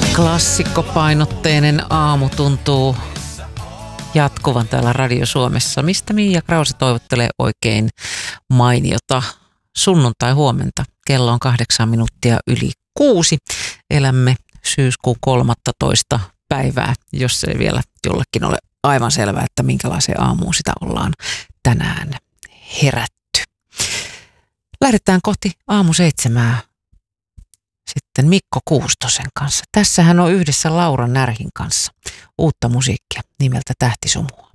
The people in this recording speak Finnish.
Klassikkopainotteinen aamu tuntuu jatkuvan täällä Radio Suomessa, mistä Mia Krause toivottelee oikein mainiota sunnuntai-huomenta. Kello on 6:08. Elämme syyskuun 13. päivää, jos ei vielä jollekin ole aivan selvää, että minkälaiseen aamuun sitä ollaan tänään herätty. Lähdetään kohti aamu 7 sitten Mikko Kuustosen kanssa. Tässä hän on yhdessä Laura Närhin kanssa uutta musiikkia nimeltä Tähtisumua.